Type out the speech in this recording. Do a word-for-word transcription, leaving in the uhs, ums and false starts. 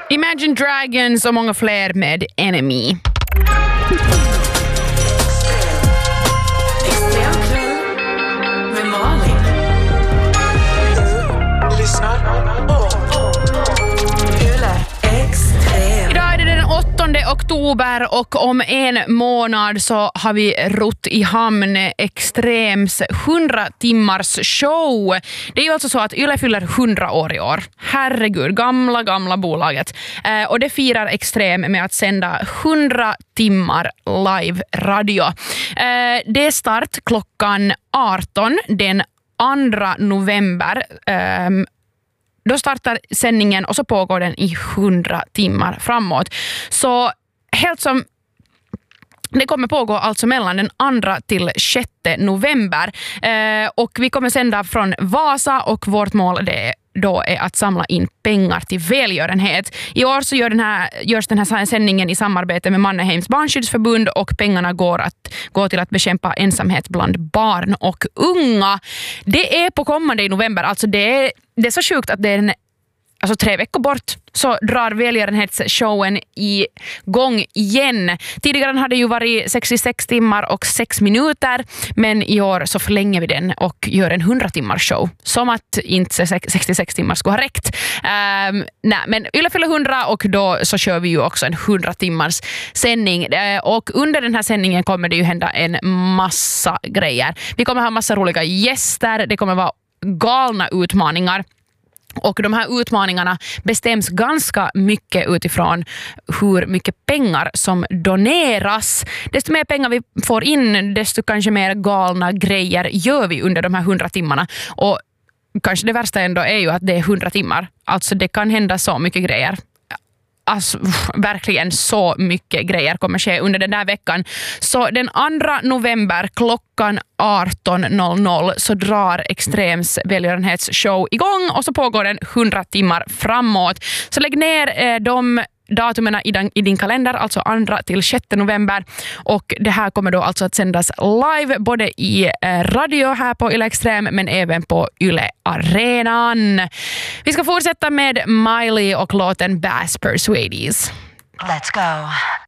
Imagine Dragons och många fler med Enemy. Idag är det den åttonde oktober och om en månad så har vi rott i hamn Extrems hundra timmars show. Det är ju alltså så att Yle fyller hundra år i år. Herregud, gamla, gamla bolaget. Eh, och det firar Extrem med att sända hundra timmar live-radio. Eh, det är start klockan arton den andra november. Eh, Då startar sändningen och så pågår den i hundra timmar framåt. Så helt som det kommer pågå alltså mellan den andra till sjätte november. Eh, och vi kommer sända från Vasa och vårt mål det är då är att samla in pengar till välgörenhet. I år så gör den här, görs den här sändningen i samarbete med Manneheims barnskyddsförbund och pengarna går, att, går till att bekämpa ensamhet bland barn och unga. Det är på kommande i november, alltså det är, det är så sjukt att det är en Alltså tre veckor bort så drar välgörenhetsshowen igång igen. Tidigare hade det ju varit sextiosex timmar och sex minuter, men i år så förlänger vi den och gör en hundra timmars show. Som att inte sextiosex timmar skulle ha räckt. Um, nej, men Yle fyller hundra och då så kör vi ju också en hundra timmars sändning. Uh, och under den här sändningen kommer det ju hända en massa grejer. Vi kommer ha massa roliga gäster, det kommer vara galna utmaningar. Och de här utmaningarna bestäms ganska mycket utifrån hur mycket pengar som doneras. Desto mer pengar vi får in, desto kanske mer galna grejer gör vi under de här hundra timmarna. Och kanske det värsta ändå är ju att det är hundra timmar. Alltså det kan hända så mycket grejer. Alltså, verkligen så mycket grejer kommer ske under den där veckan. Så den andra november klockan arton noll noll så drar Extrems välgörenhetsshow igång och så pågår den hundra timmar framåt. Så lägg ner eh, de datumen i din, i din kalender, alltså andra till sjätte november, och det här kommer då alltså att sändas live både i eh, radio här på Yle Extrem men även på Yle Arenan. Vi ska fortsätta med Miley och låten Bass Persuades. Let's go.